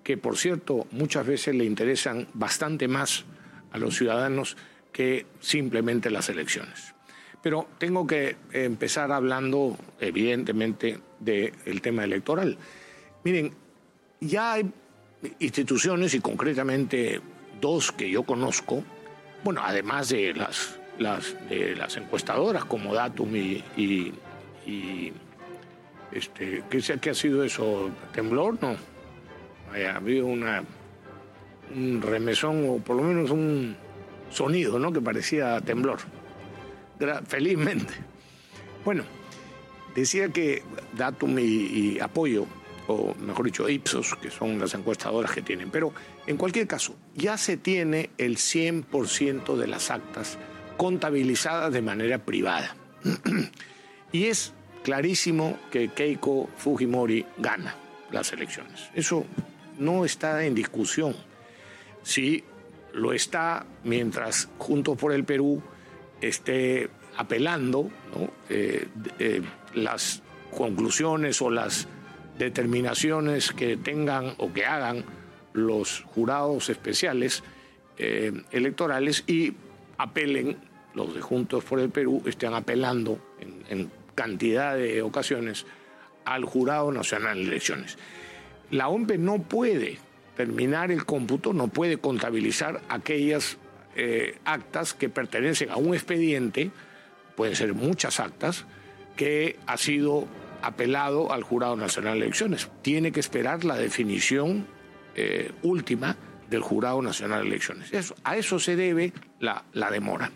que por cierto muchas veces le interesan bastante más a los ciudadanos que simplemente las elecciones. Pero tengo que empezar hablando evidentemente del tema electoral. Miren, ya hay instituciones y concretamente dos que yo conozco, bueno, además de las encuestadoras como Datum ¿qué ha sido eso? ¿Temblor? No. Ha habido un remesón o por lo menos un sonido, ¿no?, que parecía temblor. Felizmente. Bueno, decía que Datum y Apoyo, o mejor dicho, Ipsos, que son las encuestadoras que tienen. Pero, en cualquier caso, ya se tiene el 100% de las actas contabilizadas de manera privada. Y es clarísimo que Keiko Fujimori gana las elecciones. Eso no está en discusión. Sí, lo está mientras Juntos por el Perú esté apelando, ¿no?, las conclusiones o las determinaciones que tengan o que hagan los jurados especiales electorales, y apelen, los de Juntos por el Perú estén apelando en cantidad de ocasiones al Jurado Nacional de Elecciones. La OMPE no puede terminar el cómputo, no puede contabilizar aquellas actas que pertenecen a un expediente, pueden ser muchas actas, que ha sido apelado al Jurado Nacional de Elecciones. Tiene que esperar la definición última del Jurado Nacional de Elecciones. A eso se debe la demora.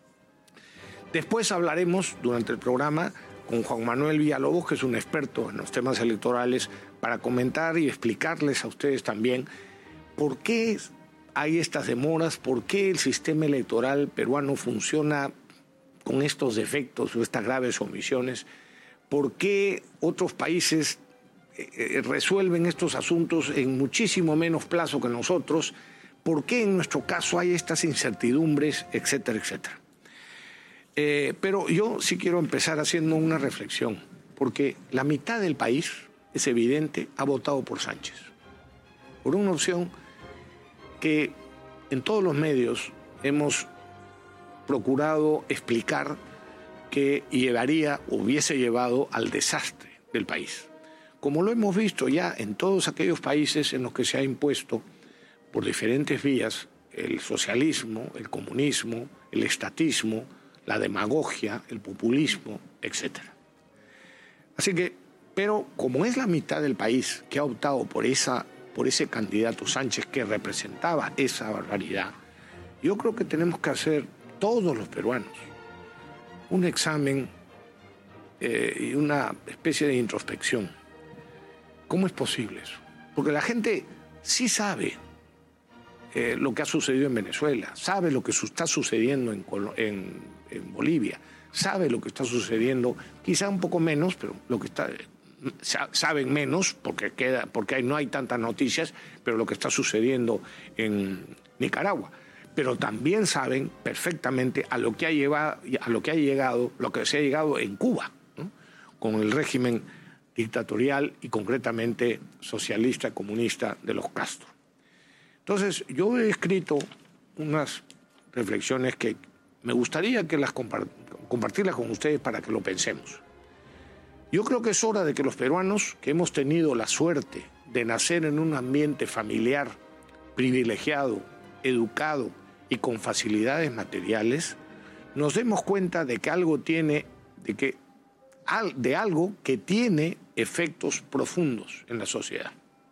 Después hablaremos durante el programa con Juan Manuel Villalobos, que es un experto en los temas electorales, para comentar y explicarles a ustedes también por qué hay estas demoras, por qué el sistema electoral peruano funciona con estos defectos o estas graves omisiones, por qué otros países resuelven estos asuntos en muchísimo menos plazo que nosotros, por qué en nuestro caso hay estas incertidumbres, etcétera, etcétera. Pero yo sí quiero empezar haciendo una reflexión, porque la mitad del país, es evidente, ha votado por Sánchez, por una opción que en todos los medios hemos procurado explicar que hubiese llevado al desastre del país. Como lo hemos visto ya en todos aquellos países en los que se ha impuesto por diferentes vías el socialismo, el comunismo, el estatismo, la demagogia, el populismo, etc. Así que, pero como es la mitad del país que ha optado por ese candidato Sánchez, que representaba esa barbaridad, yo creo que tenemos que hacer todos los peruanos un examen y una especie de introspección. ¿Cómo es posible eso? Porque la gente sí sabe lo que ha sucedido en Venezuela, sabe lo que está sucediendo en Bolivia, sabe lo que está sucediendo, quizá un poco menos, pero saben menos porque no hay tantas noticias, pero lo que está sucediendo en Nicaragua. Pero también saben perfectamente a lo que se ha llegado en Cuba, ¿no?, con el régimen dictatorial y concretamente socialista comunista de los Castro. Entonces, yo he escrito unas reflexiones que me gustaría que compartirlas con ustedes para que lo pensemos. Yo creo que es hora de que los peruanos, que hemos tenido la suerte de nacer en un ambiente familiar privilegiado, educado y con facilidades materiales, nos demos cuenta de que algo tiene efectos profundos en la sociedad.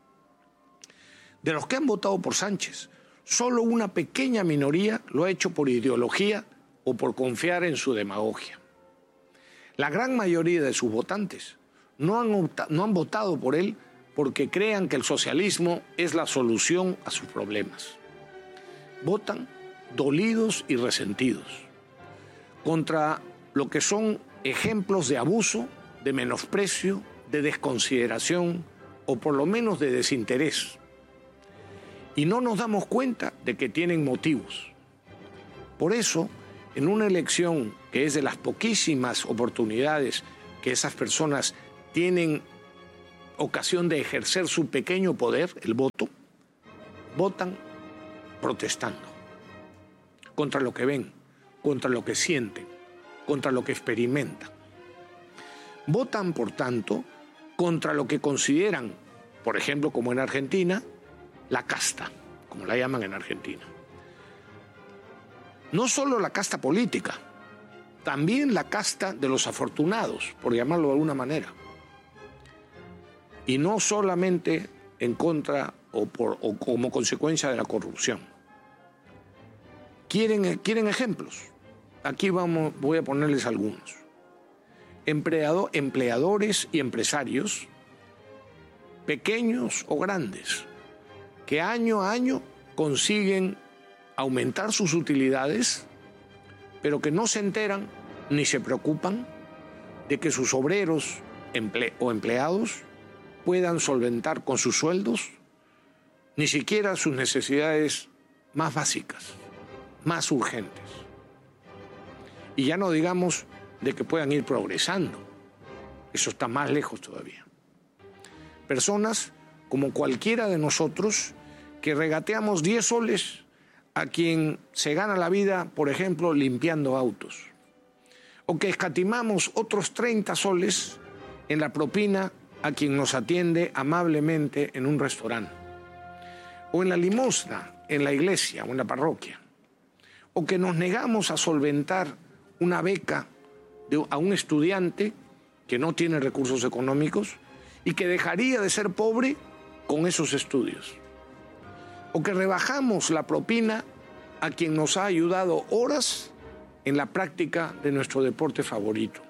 De los que han votado por Sánchez, solo una pequeña minoría lo ha hecho por ideología o por confiar en su demagogia. La gran mayoría de sus votantes no han votado por él porque crean que el socialismo es la solución a sus problemas. Votan dolidos y resentidos contra lo que son ejemplos de abuso, de menosprecio, de desconsideración o por lo menos de desinterés. Y no nos damos cuenta de que tienen motivos. Por eso, en una elección que es de las poquísimas oportunidades que esas personas tienen ocasión de ejercer su pequeño poder, el voto, votan protestando contra lo que ven, contra lo que sienten, contra lo que experimentan. Votan, por tanto, contra lo que consideran, por ejemplo, como en Argentina, la casta, como la llaman en Argentina. No solo la casta política, también la casta de los afortunados, por llamarlo de alguna manera. Y no solamente en contra o como consecuencia de la corrupción. ¿Quieren ejemplos? Aquí voy a ponerles algunos. Empleadores y empresarios, pequeños o grandes, que año a año consiguen aumentar sus utilidades, pero que no se enteran ni se preocupan de que sus obreros o empleados puedan solventar con sus sueldos ni siquiera sus necesidades más básicas, más urgentes. Y ya no digamos de que puedan ir progresando. Eso está más lejos todavía. Personas como cualquiera de nosotros que regateamos 10 soles a quien se gana la vida, por ejemplo, limpiando autos. O que escatimamos otros 30 soles en la propina a quien nos atiende amablemente en un restaurante. O en la limosna en la iglesia o en la parroquia. O que nos negamos a solventar una beca a un estudiante que no tiene recursos económicos y que dejaría de ser pobre con esos estudios. O que rebajamos la propina a quien nos ha ayudado horas en la práctica de nuestro deporte favorito.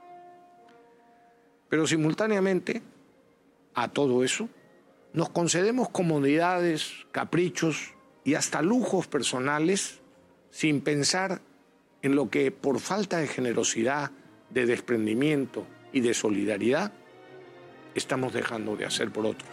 Pero simultáneamente a todo eso, nos concedemos comodidades, caprichos y hasta lujos personales sin pensar en lo que por falta de generosidad, de desprendimiento y de solidaridad estamos dejando de hacer por otros.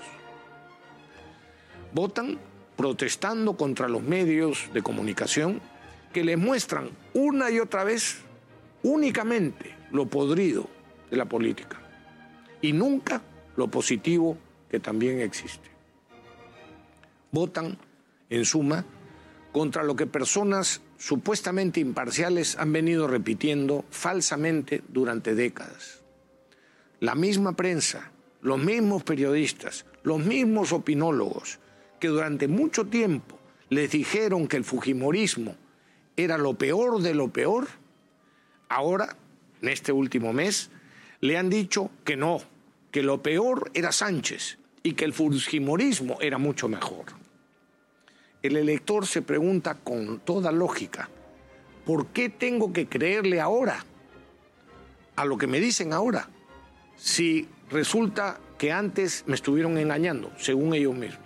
Votan protestando contra los medios de comunicación que les muestran una y otra vez únicamente lo podrido de la política y nunca lo positivo que también existe. Votan, en suma, contra lo que personas supuestamente imparciales han venido repitiendo falsamente durante décadas. La misma prensa, los mismos periodistas, los mismos opinólogos que durante mucho tiempo les dijeron que el fujimorismo era lo peor de lo peor, ahora, en este último mes, le han dicho que no, que lo peor era Sánchez y que el fujimorismo era mucho mejor. El elector se pregunta con toda lógica, ¿por qué tengo que creerle ahora a lo que me dicen ahora si resulta que antes me estuvieron engañando, según ellos mismos?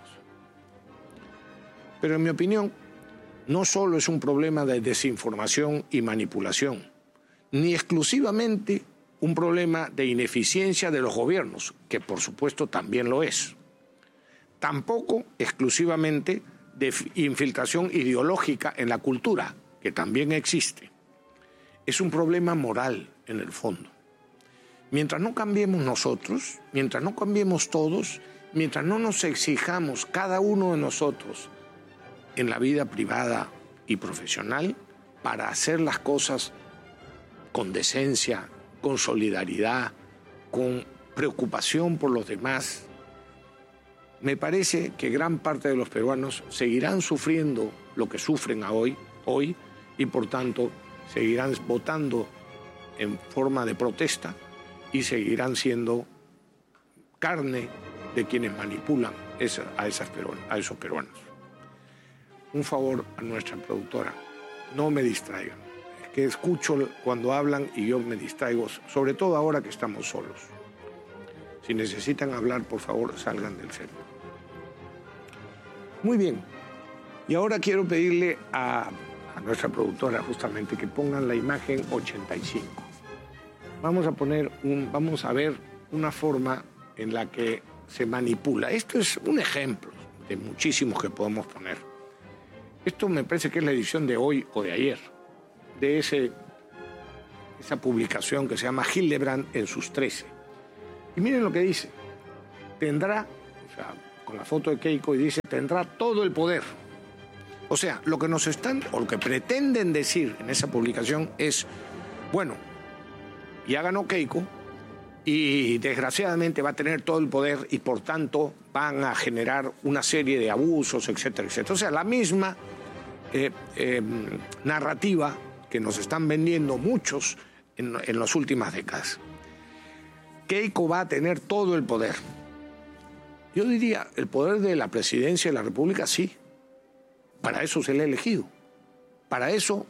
Pero en mi opinión, no solo es un problema de desinformación y manipulación, ni exclusivamente un problema de ineficiencia de los gobiernos, que por supuesto también lo es. Tampoco exclusivamente de infiltración ideológica en la cultura, que también existe. Es un problema moral en el fondo. Mientras no cambiemos nosotros, mientras no cambiemos todos, mientras no nos exijamos cada uno de nosotros en la vida privada y profesional para hacer las cosas con decencia, con solidaridad, con preocupación por los demás, me parece que gran parte de los peruanos seguirán sufriendo lo que sufren hoy y por tanto seguirán votando en forma de protesta y seguirán siendo carne de quienes manipulan a esos peruanos. Un favor a nuestra productora, no me distraigan. Es que escucho cuando hablan y yo me distraigo, sobre todo ahora que estamos solos. Si necesitan hablar, por favor, salgan del set. Muy bien. Y ahora quiero pedirle a nuestra productora justamente que pongan la imagen 85. Vamos a ver una forma en la que se manipula. Esto es un ejemplo de muchísimos que podemos poner. Esto me parece que es la edición de hoy o de ayer, de esa publicación que se llama Hildebrand en sus 13. Y miren lo que dice. Tendrá, con la foto de Keiko y dice, tendrá todo el poder. O sea, lo que nos están, o lo que pretenden decir en esa publicación es, bueno, ya ganó Keiko y desgraciadamente va a tener todo el poder y por tanto van a generar una serie de abusos, etcétera, etcétera. O sea, la misma narrativa que nos están vendiendo muchos en las últimas décadas. Keiko va a tener todo el poder. Yo diría, el poder de la presidencia de la República, sí. Para eso se le ha elegido. Para eso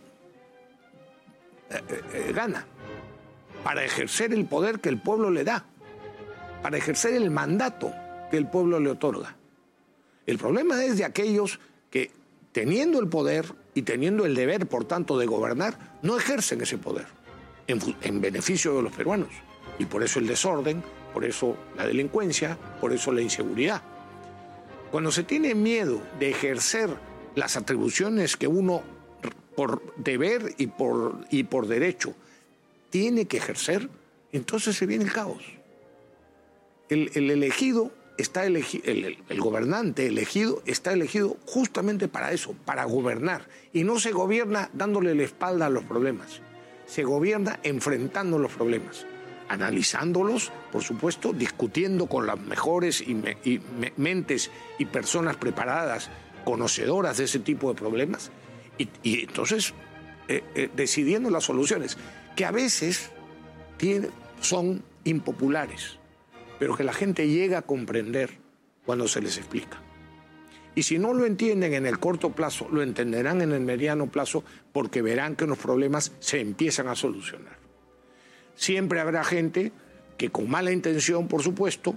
gana. Para ejercer el poder que el pueblo le da. Para ejercer el mandato que el pueblo le otorga. El problema es de aquellos que, teniendo el poder y teniendo el deber, por tanto, de gobernar, no ejercen ese poder en beneficio de los peruanos. Y por eso el desorden, por eso la delincuencia, por eso la inseguridad. Cuando se tiene miedo de ejercer las atribuciones que uno, por deber y por derecho, tiene que ejercer, entonces se viene el caos. El elegido está elegido, el gobernante elegido está elegido justamente para eso, para gobernar. Y no se gobierna dándole la espalda a los problemas. Se gobierna enfrentando los problemas, analizándolos, por supuesto, discutiendo con las mejores mentes y personas preparadas, conocedoras de ese tipo de problemas, y entonces decidiendo las soluciones, que a veces son impopulares, pero que la gente llega a comprender cuando se les explica. Y si no lo entienden en el corto plazo, lo entenderán en el mediano plazo, porque verán que los problemas se empiezan a solucionar. Siempre habrá gente que con mala intención, por supuesto,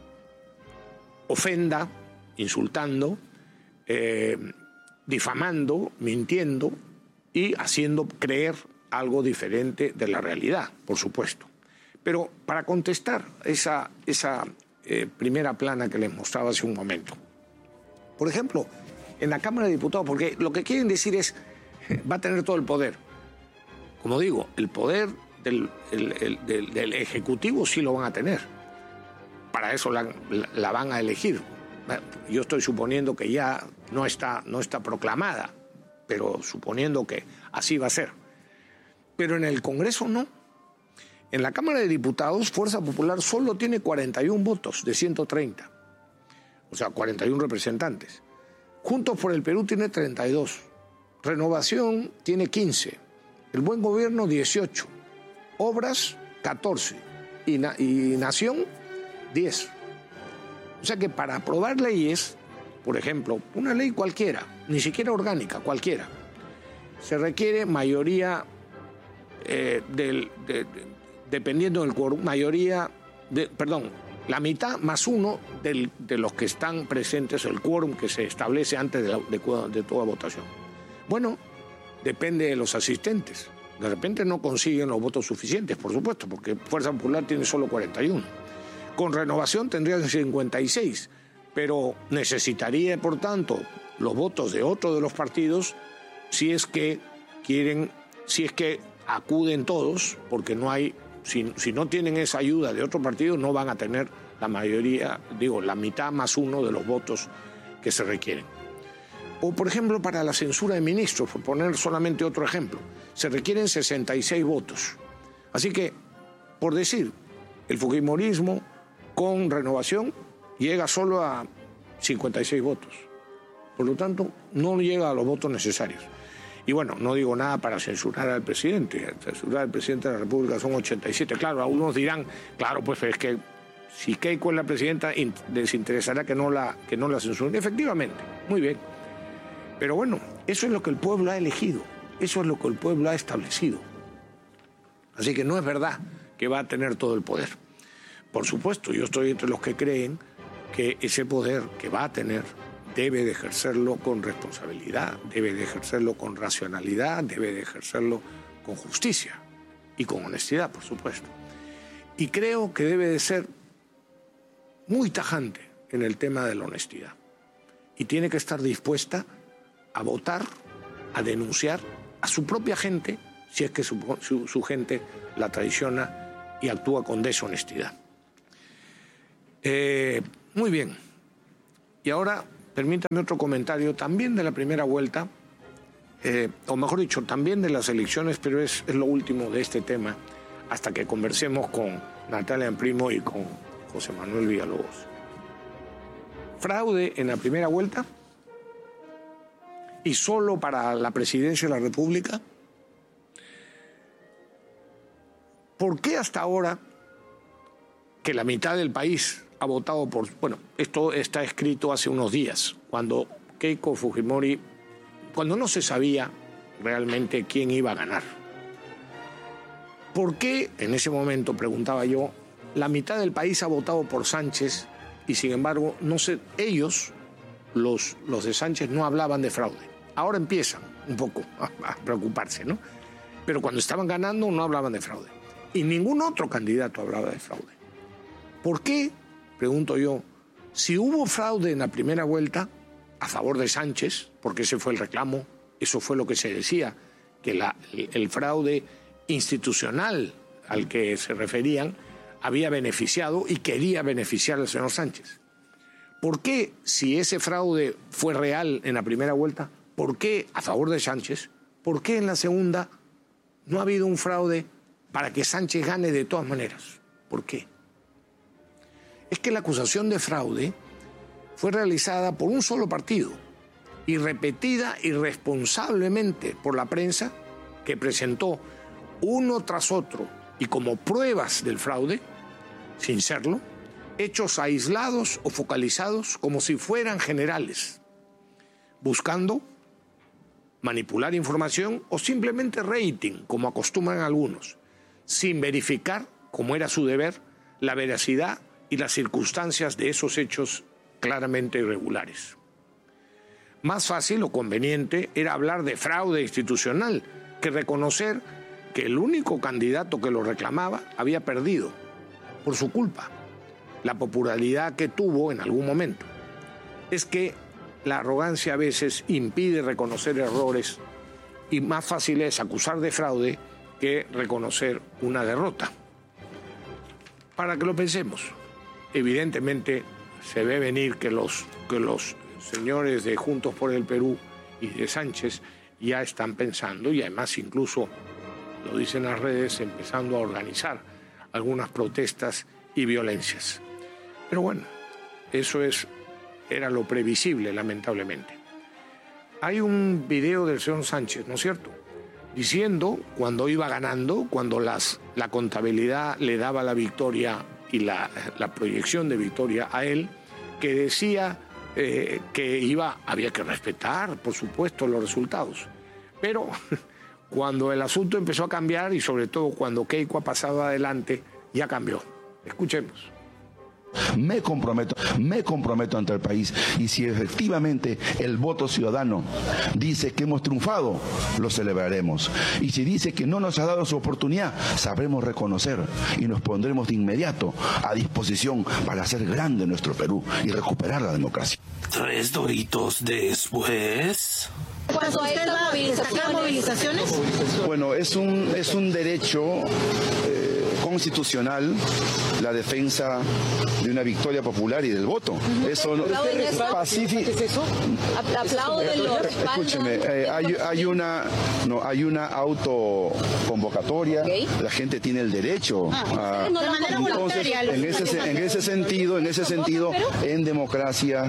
ofenda, insultando, difamando, mintiendo y haciendo creer algo diferente de la realidad, por supuesto. Pero para contestar esa primera plana que les mostraba hace un momento, por ejemplo, en la Cámara de Diputados, porque lo que quieren decir es, va a tener todo el poder. Como digo, el poder del Ejecutivo sí lo van a tener. Para eso la van a elegir. Yo estoy suponiendo que ya no está proclamada, pero suponiendo que así va a ser. Pero en el Congreso no. En la Cámara de Diputados, Fuerza Popular solo tiene 41 votos de 130. O sea, 41 representantes. Juntos por el Perú tiene 32. Renovación tiene 15. El Buen Gobierno 18. Obras 14. Y Nación 10. O sea que para aprobar leyes, por ejemplo, una ley cualquiera, ni siquiera orgánica, cualquiera, se requiere mayoría, dependiendo del quórum, la mitad más uno de los que están presentes, el quórum que se establece antes de toda votación. Bueno, depende de los asistentes. De repente no consiguen los votos suficientes, por supuesto, porque Fuerza Popular tiene solo 41. Con Renovación tendrían 56, pero necesitaría, por tanto, los votos de otro de los partidos si es que acuden todos, porque no hay, si no tienen esa ayuda de otro partido, no van a tener la mayoría, la mitad más uno de los votos que se requieren. O, por ejemplo, para la censura de ministros, por poner solamente otro ejemplo, se requieren 66 votos. Así que, por decir, el fujimorismo con Renovación llega solo a 56 votos. Por lo tanto, no llega a los votos necesarios. Y bueno, no digo nada para censurar al presidente. Censurar al presidente de la República son 87. Claro, algunos dirán, claro, pues es que si Keiko es la presidenta, les interesará que no la censuren. Efectivamente, muy bien. Pero bueno, eso es lo que el pueblo ha elegido. Eso es lo que el pueblo ha establecido. Así que no es verdad que va a tener todo el poder. Por supuesto, yo estoy entre los que creen que ese poder que va a tener debe de ejercerlo con responsabilidad, debe de ejercerlo con racionalidad, debe de ejercerlo con justicia y con honestidad, por supuesto. Y creo que debe de ser muy tajante en el tema de la honestidad. Y tiene que estar dispuesta a votar, a denunciar a su propia gente, si es que su gente la traiciona y actúa con deshonestidad. Muy bien. Y ahora, permítame otro comentario, también de la primera vuelta, o mejor dicho, también de las elecciones, pero es lo último de este tema, hasta que conversemos con Natalia Primo y con José Manuel Villalobos. Fraude en la primera vuelta y solo para la presidencia de la República. ¿Por qué hasta ahora, que la mitad del país ha votado por... Bueno, esto está escrito hace unos días, cuando Keiko Fujimori, cuando no se sabía realmente quién iba a ganar. ¿Por qué, en ese momento, preguntaba yo, la mitad del país ha votado por Sánchez y, sin embargo, no sé, ellos, los de Sánchez, no hablaban de fraude? Ahora empiezan un poco a preocuparse, ¿no? Pero cuando estaban ganando no hablaban de fraude. Y ningún otro candidato hablaba de fraude. ¿Por qué, pregunto yo, si hubo fraude en la primera vuelta a favor de Sánchez, porque ese fue el reclamo, eso fue lo que se decía, que el fraude institucional al que se referían había beneficiado y quería beneficiar al señor Sánchez? ¿Por qué, si ese fraude fue real en la primera vuelta, por qué a favor de Sánchez, por qué en la segunda no ha habido un fraude para que Sánchez gane de todas maneras? ¿Por qué? Es que la acusación de fraude fue realizada por un solo partido y repetida irresponsablemente por la prensa, que presentó uno tras otro y como pruebas del fraude, sin serlo, hechos aislados o focalizados como si fueran generales, buscando manipular información o simplemente rating, como acostumbran algunos, sin verificar, como era su deber, la veracidad y las circunstancias de esos hechos claramente irregulares. Más fácil o conveniente era hablar de fraude institucional que reconocer que el único candidato que lo reclamaba había perdido, por su culpa, la popularidad que tuvo en algún momento. Es que la arrogancia a veces impide reconocer errores y más fácil es acusar de fraude que reconocer una derrota. Para que lo pensemos, evidentemente se ve venir que los señores de Juntos por el Perú y de Sánchez ya están pensando, y además incluso lo dicen las redes, empezando a organizar algunas protestas y violencias. Pero bueno, eso era lo previsible, lamentablemente. Hay un video del señor Sánchez, ¿no es cierto?, diciendo, cuando iba ganando, cuando la contabilidad le daba la victoria y la proyección de victoria a él, que decía que había que respetar, por supuesto, los resultados. Pero cuando el asunto empezó a cambiar, y sobre todo cuando Keiko ha pasado adelante, ya cambió. Escuchemos. Me comprometo ante el país, y si efectivamente el voto ciudadano dice que hemos triunfado, lo celebraremos, y si dice que no nos ha dado su oportunidad, sabremos reconocer y nos pondremos de inmediato a disposición para hacer grande nuestro Perú y recuperar la democracia. 3 doritos después. ¿Cuándo usted va a destacar movilizaciones? Bueno, es un derecho constitucional la defensa de una victoria popular y del voto. Eso no, pacífico. Aplaudo de los Escúcheme, hay una autoconvocatoria. Okay. La gente tiene el derecho a, entonces, en ese sentido, en democracia,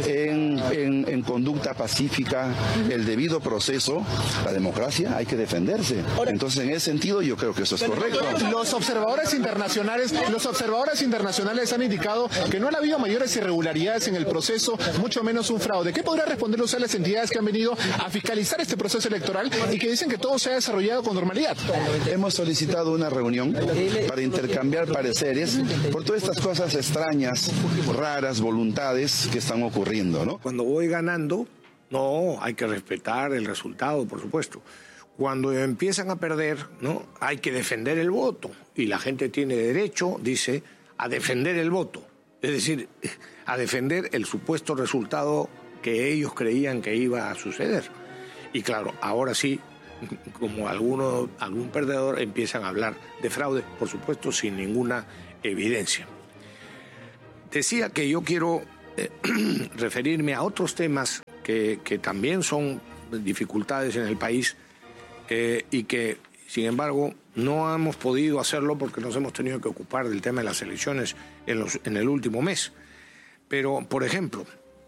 en conducta pacífica, el debido proceso, la democracia hay que defenderse. Entonces, en ese sentido, yo creo que eso es correcto. Los observadores internacionales han indicado que no ha habido mayores irregularidades en el proceso, mucho menos un fraude. ¿Qué podrá responder usted a las entidades que han venido a fiscalizar este proceso electoral y que dicen que todo se ha desarrollado con normalidad? Hemos solicitado una reunión para intercambiar pareceres por todas estas cosas extrañas, raras, voluntades que están ocurriendo, ¿no? Cuando voy ganando, no, hay que respetar el resultado, por supuesto. Cuando empiezan a perder, ¿no?, hay que defender el voto. Y la gente tiene derecho, dice, a defender el voto. Es decir, a defender el supuesto resultado que ellos creían que iba a suceder. Y claro, ahora sí, como algún perdedor, empiezan a hablar de fraude, por supuesto, sin ninguna evidencia. Decía que yo quiero referirme a otros temas que también son dificultades en el país y que, sin embargo, no hemos podido hacerlo porque nos hemos tenido que ocupar del tema de las elecciones en el último mes. Pero, por ejemplo,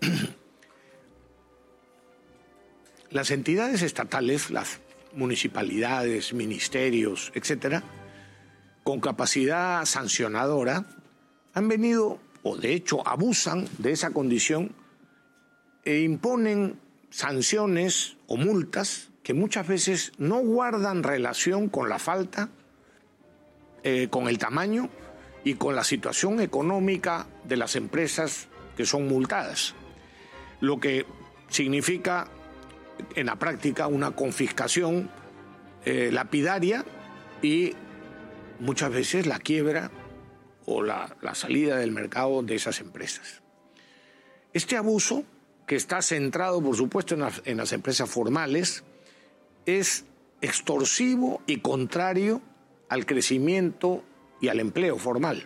las entidades estatales, las municipalidades, ministerios, etcétera, con capacidad sancionadora, han venido, o de hecho abusan de esa condición e imponen sanciones o multas que muchas veces no guardan relación con la falta, con el tamaño y con la situación económica de las empresas que son multadas, lo que significa en la práctica una confiscación lapidaria y muchas veces la quiebra o la salida del mercado de esas empresas. Este abuso, que está centrado, por supuesto, en las empresas formales, es extorsivo y contrario al crecimiento y al empleo formal.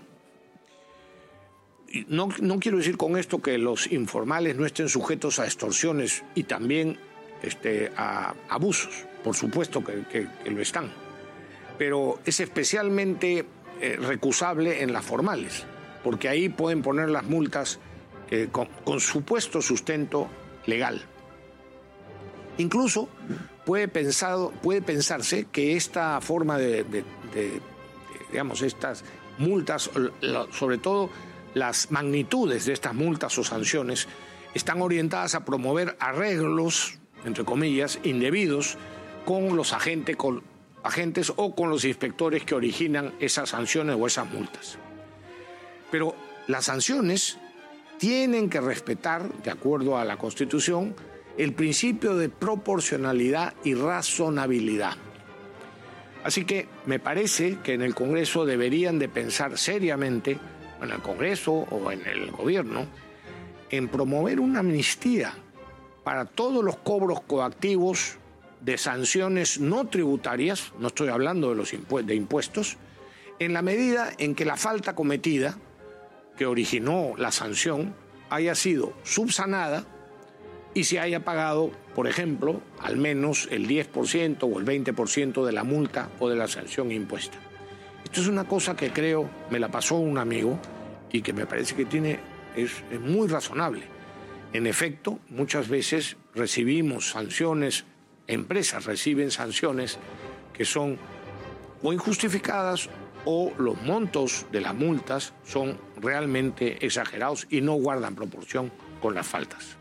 No quiero decir con esto que los informales no estén sujetos a extorsiones y también a abusos, por supuesto que lo están, pero es especialmente recusable en las formales, porque ahí pueden poner las multas con supuesto sustento legal. Incluso puede pensarse que esta forma digamos, estas multas, sobre todo las magnitudes de estas multas o sanciones, están orientadas a promover arreglos, entre comillas, indebidos con los agentes o con los inspectores que originan esas sanciones o esas multas. Pero las sanciones tienen que respetar, de acuerdo a la Constitución, el principio de proporcionalidad y razonabilidad. Así que me parece que en el Congreso deberían de pensar seriamente, en el Congreso o en el Gobierno, en promover una amnistía para todos los cobros coactivos de sanciones no tributarias, no estoy hablando de impuestos, en la medida en que la falta cometida que originó la sanción haya sido subsanada y se haya pagado, por ejemplo, al menos el 10% o el 20% de la multa o de la sanción impuesta. Esto es una cosa que creo, me la pasó un amigo y que me parece que es muy razonable. En efecto, muchas veces recibimos sanciones, empresas reciben sanciones que son o injustificadas o los montos de las multas son realmente exagerados y no guardan proporción con las faltas.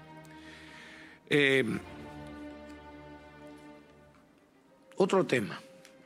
Otro tema.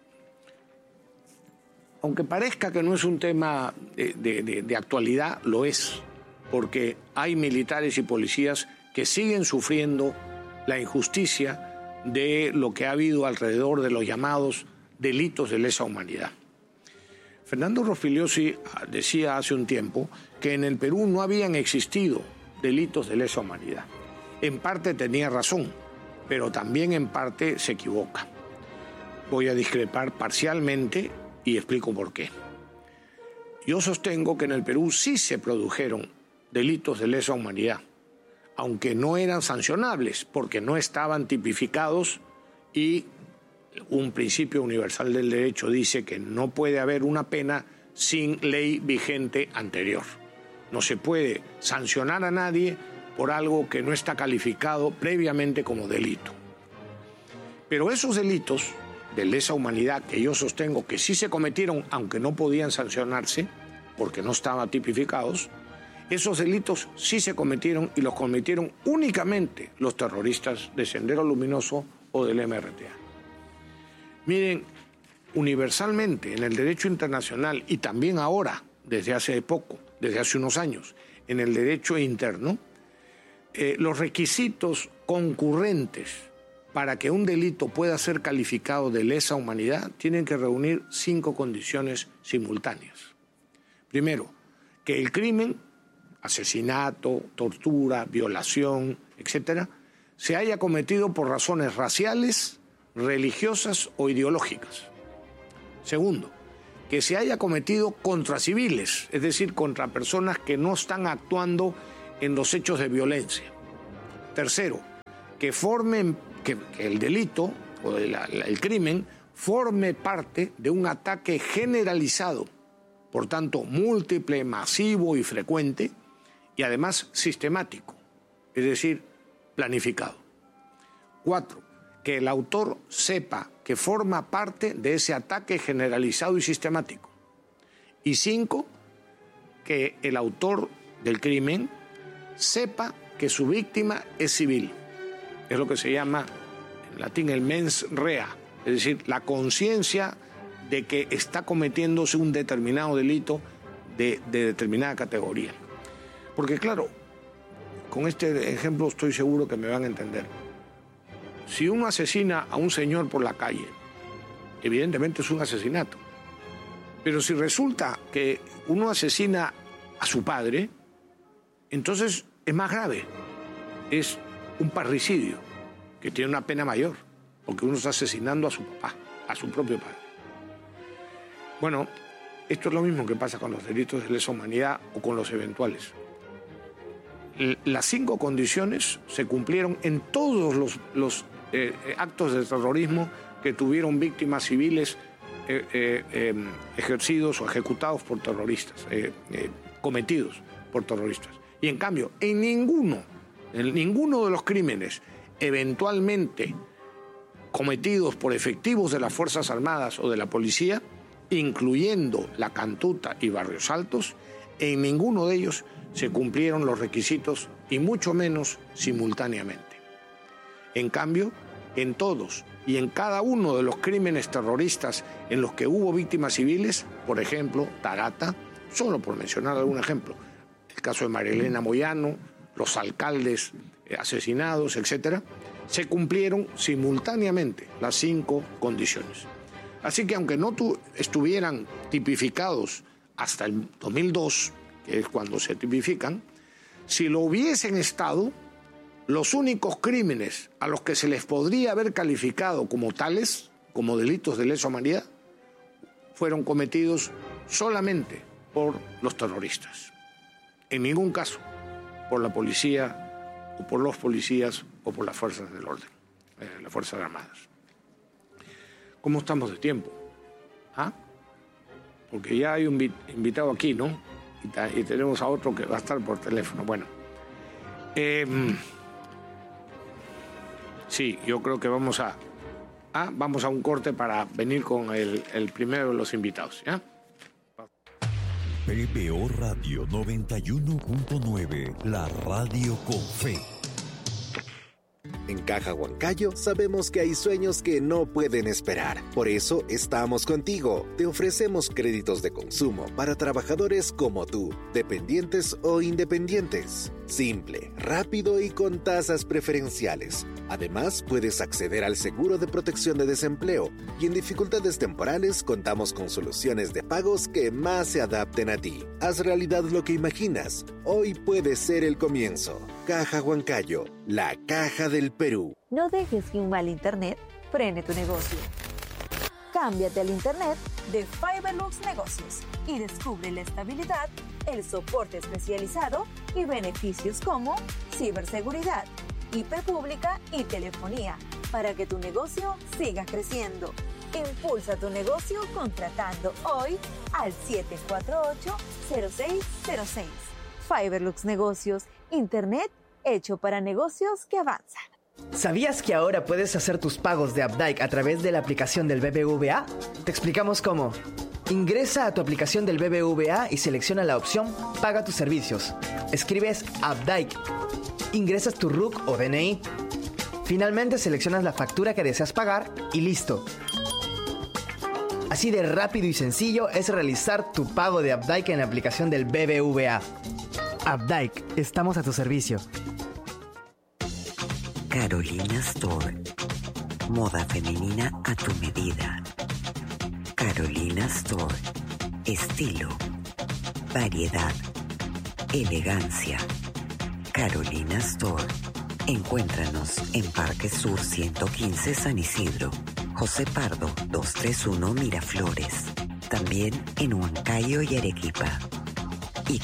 Aunque parezca que no es un tema de actualidad, lo es, porque hay militares y policías que siguen sufriendo la injusticia de lo que ha habido alrededor de los llamados delitos de lesa humanidad. Fernando Rospigliosi decía hace un tiempo que en el Perú no habían existido delitos de lesa humanidad. En parte tenía razón, pero también en parte se equivoca. Voy a discrepar parcialmente y explico por qué. Yo sostengo que en el Perú sí se produjeron delitos de lesa humanidad, aunque no eran sancionables porque no estaban tipificados y un principio universal del derecho dice que no puede haber una pena sin ley vigente anterior. No se puede sancionar a nadie por algo que no está calificado previamente como delito. Pero esos delitos de lesa humanidad que yo sostengo que sí se cometieron, aunque no podían sancionarse porque no estaban tipificados, esos delitos sí se cometieron y los cometieron únicamente los terroristas de Sendero Luminoso o del MRTA. Miren, universalmente en el derecho internacional y también ahora, desde hace poco, desde hace unos años, en el derecho interno, los requisitos concurrentes para que un delito pueda ser calificado de lesa humanidad tienen que reunir 5 condiciones simultáneas. Primero, que el crimen, asesinato, tortura, violación, etcétera, se haya cometido por razones raciales, religiosas o ideológicas. Segundo, que se haya cometido contra civiles, es decir, contra personas que no están actuando en los hechos de violencia. Tercero, que el delito o el crimen forme parte de un ataque generalizado, por tanto múltiple, masivo y frecuente, y además sistemático, es decir, planificado. 4, que el autor sepa que forma parte de ese ataque generalizado y sistemático. Y 5, que el autor del crimen sepa que su víctima es civil. Es lo que se llama en latín el mens rea, es decir, la conciencia de que está cometiéndose un determinado delito de determinada categoría. Porque claro, con este ejemplo estoy seguro que me van a entender. Si uno asesina a un señor por la calle, evidentemente es un asesinato. Pero si resulta que uno asesina a su padre, entonces es más grave. Es un parricidio, que tiene una pena mayor, porque uno está asesinando a su papá, a su propio padre. Bueno, esto es lo mismo que pasa con los delitos de lesa humanidad o con los eventuales. Las 5 condiciones se cumplieron en todos los actos de terrorismo que tuvieron víctimas civiles ejercidos o ejecutados por terroristas, cometidos por terroristas. Y en cambio, en ninguno de los crímenes eventualmente cometidos por efectivos de las Fuerzas Armadas o de la policía, incluyendo La Cantuta y Barrios Altos, en ninguno de ellos se cumplieron los requisitos y mucho menos simultáneamente. En cambio, en todos y en cada uno de los crímenes terroristas en los que hubo víctimas civiles, por ejemplo, Tarata, solo por mencionar algún ejemplo, el caso de María Elena Moyano, los alcaldes asesinados, etc., se cumplieron simultáneamente las 5 condiciones. Así que aunque no estuvieran tipificados hasta el 2002, que es cuando se tipifican, si lo hubiesen estado, los únicos crímenes a los que se les podría haber calificado como tales, como delitos de lesa humanidad, fueron cometidos solamente por los terroristas. En ningún caso por la policía o por los policías o por las fuerzas del orden, las Fuerzas Armadas. ¿Cómo estamos de tiempo? Porque ya hay un invitado aquí, ¿no? Y tenemos a otro que va a estar por teléfono. Bueno, sí, yo creo que vamos a un corte para venir con el primero de los invitados, ¿ya? PBO Radio 91.9, la radio con fe. En Caja Huancayo sabemos que hay sueños que no pueden esperar. Por eso estamos contigo. Te ofrecemos créditos de consumo para trabajadores como tú, dependientes o independientes. Simple, rápido y con tasas preferenciales. Además, puedes acceder al seguro de protección de desempleo y en dificultades temporales contamos con soluciones de pagos que más se adapten a ti. Haz realidad lo que imaginas. Hoy puede ser el comienzo. Caja Huancayo, la caja del Perú. No dejes que un mal internet frene tu negocio. Cámbiate al internet de Fiberlux Negocios y descubre la estabilidad, el soporte especializado y beneficios como ciberseguridad, IP pública y telefonía para que tu negocio siga creciendo. Impulsa tu negocio contratando hoy al 748-0606. Fiberlux Negocios, internet hecho para negocios que avanzan. ¿Sabías que ahora puedes hacer tus pagos de Updike a través de la aplicación del BBVA? Te explicamos cómo. Ingresa a tu aplicación del BBVA y selecciona la opción Paga tus servicios. Escribes Updike. Ingresas tu RUC o DNI. Finalmente seleccionas la factura que deseas pagar y listo. Así de rápido y sencillo es realizar tu pago de Updike en la aplicación del BBVA. Updike, estamos a tu servicio. Carolina Store. Moda femenina a tu medida. Carolina Store. Estilo. Variedad. Elegancia. Carolina Store. Encuéntranos en Parque Sur 115 San Isidro. José Pardo 231 Miraflores. También en Huancayo y Arequipa. y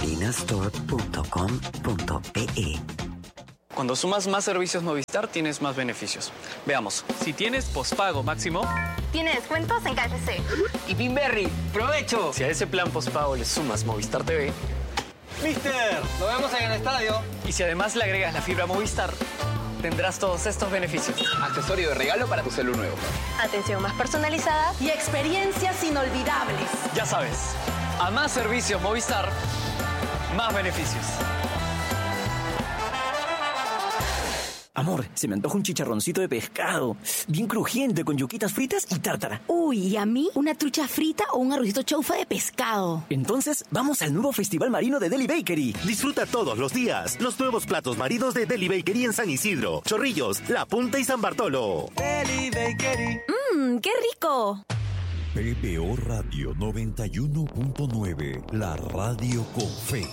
carolinastore.com.pe. Cuando sumas más servicios Movistar, tienes más beneficios. Veamos. Si tienes pospago máximo, tiene descuentos en KFC. Y Pinberry, ¡provecho! Si a ese plan pospago le sumas Movistar TV, ¡Mister! ¡Nos vemos en el estadio! Y si además le agregas la fibra Movistar, tendrás todos estos beneficios. Accesorio de regalo para tu celu nuevo. Atención más personalizada y experiencias inolvidables. Ya sabes, a más servicios Movistar, más beneficios. Amor, se me antoja un chicharroncito de pescado, bien crujiente, con yuquitas fritas y tártara. Uy, ¿y a mí? ¿Una trucha frita o un arrocito chaufa de pescado? Entonces, vamos al nuevo Festival Marino de Deli Bakery. Disfruta todos los días los nuevos platos marinos de Deli Bakery en San Isidro, Chorrillos, La Punta y San Bartolo. Deli Bakery. ¡Qué rico! PBO Radio 91.9, la radio con fe.